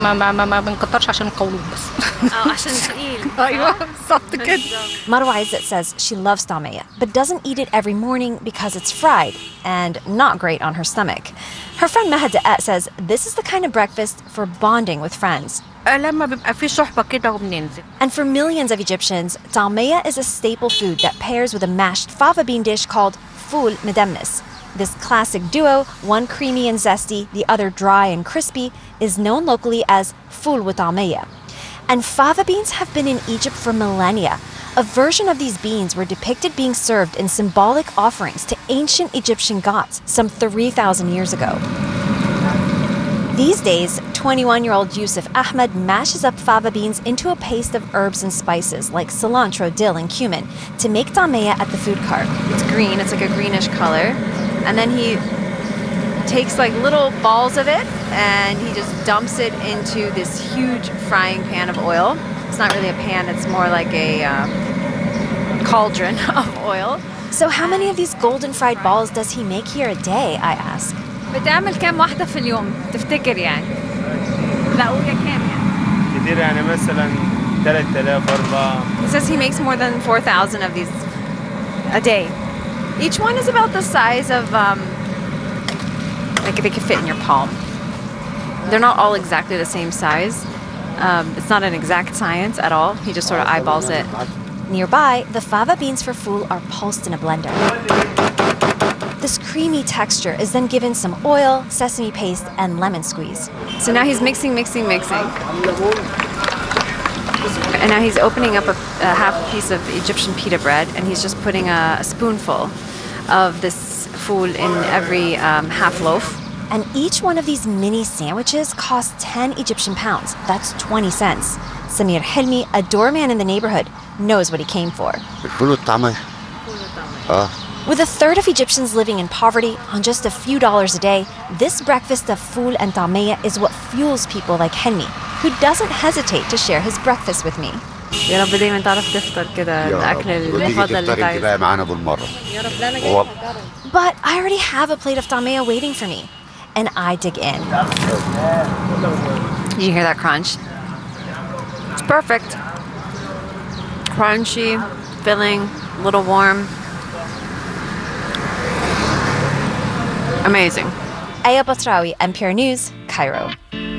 ما بنكترش عشان القولون بس. عشان ثقيل. أيوة بالظبط كده. Marwa Izzet says she loves طعمية, but doesn't eat it every morning because it's fried and not great on her stomach. Her friend Maha Da'at says this is the kind of breakfast for bonding with friends. لما بيبقى في صحبة كده وبننزل. And for millions of Egyptians, طعمية is a staple food that pairs with a mashed fava bean dish called ful medemnis. This classic duo, one creamy and zesty, the other dry and crispy, is known locally as ful with طعمية. And fava beans have been in Egypt for millennia. A version of these beans were depicted being served in symbolic offerings to ancient Egyptian gods some 3,000 years ago. These days, 21-year-old Yusuf Ahmed mashes up fava beans into a paste of herbs and spices like cilantro, dill, and cumin to make طعمية at the food cart. It's green, it's like a greenish color. And then he takes like little balls of it and he just dumps it into this huge frying pan of oil. It's not really a pan, it's more like a cauldron of oil. So how many of these golden fried balls does he make here a day, I ask? بتعمل كام واحدة في اليوم تفتكر يعني؟ لا قولي كام يعني؟ كتير يعني مثلا 3000 4. He says he makes more than 4,000 of these a day. Each one is about the size of, like they could fit in your palm. They're not all exactly the same size. It's not an exact science at all. He just sort of eyeballs it. Nearby, the fava beans for ful are pulsed in a blender. This creamy texture is then given some oil, sesame paste, and lemon squeeze. So now he's mixing. And now he's opening up a half piece of Egyptian pita bread, and he's just putting a spoonful of this ful in every half loaf. And each one of these mini sandwiches costs 10 Egyptian pounds. That's 20 cents. Samir Hilmi, a doorman in the neighborhood, knows what he came for. With a third of Egyptians living in poverty on just a few dollars a day, this breakfast of ful and طعمية is what fuels people like Hilmi, who doesn't hesitate to share his breakfast with me. يا رب دايما تعرف تفطر كده الأكل المفضل اللي تفطري بقى معانا بالمرة. يا رب لا أنا جاي أجرب. But I already have a plate of طعمية waiting for me, and I dig in. Did you hear that crunch? It's perfect. Crunchy, filling, a little warm. Amazing. Aya Batrawi, NPR News, Cairo.